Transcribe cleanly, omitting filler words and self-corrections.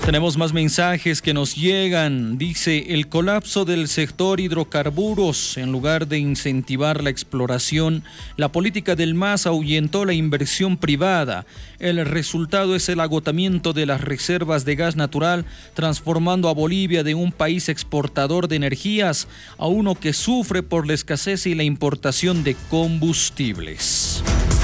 Tenemos más mensajes que nos llegan. Dice, el colapso del sector hidrocarburos, en lugar de incentivar la exploración, la política del MAS ahuyentó la inversión privada. El resultado es el agotamiento de las reservas de gas natural, transformando a Bolivia de un país exportador de energías a uno que sufre por la escasez y la importación de combustibles.